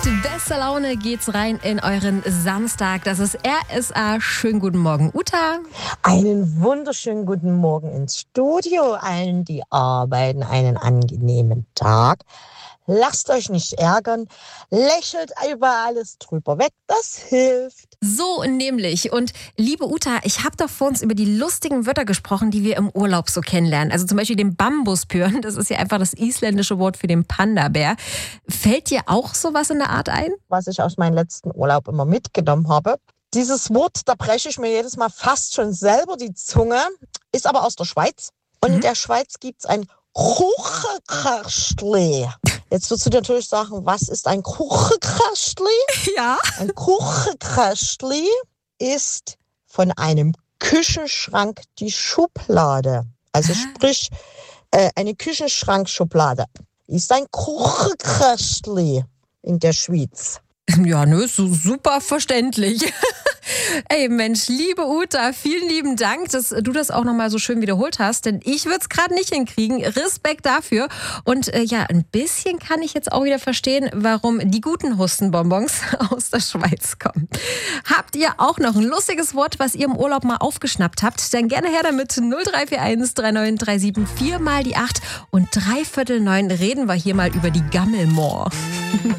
bester Laune geht's rein in euren Samstag. Das ist RSA. Schönen guten Morgen, Uta. Einen wunderschönen guten Morgen ins Studio. Allen, die arbeiten, einen angenehmen Tag. Lasst euch nicht ärgern. Lächelt über alles drüber weg. Das hilft. So nämlich. Und liebe Uta, ich habe doch vor uns über die lustigen Wörter gesprochen, die wir im Urlaub so kennenlernen. Also zum Beispiel den Bambuspyren. Das ist ja einfach das isländische Wort für den Panda-Bär. Fällt dir auch sowas in der Art ein? Was ich aus meinem letzten Urlaub immer mitgenommen habe. Dieses Wort, da breche ich mir jedes Mal fast schon selber die Zunge. Ist aber aus der Schweiz. Und in der Schweiz gibt es ein Kuchenkrastli. Jetzt wirst du natürlich sagen, was ist ein Kuchenkrastli? Ja. Ein Kuchenkrastli ist von einem Küchenschrank die Schublade. Also sprich, eine Küchenschrankschublade ist ein Kuchenkrastli in der Schweiz. Ja, so super verständlich. Ey Mensch, liebe Uta, vielen lieben Dank, dass du das auch nochmal so schön wiederholt hast, denn ich würde es gerade nicht hinkriegen. Respekt dafür. Und ein bisschen kann ich jetzt auch wieder verstehen, warum die guten Hustenbonbons aus der Schweiz kommen. Habt ihr auch noch ein lustiges Wort, was ihr im Urlaub mal aufgeschnappt habt? Dann gerne her damit 0341 3937 4 mal die 8 und 8:45 reden wir hier mal über die Gammelmoor.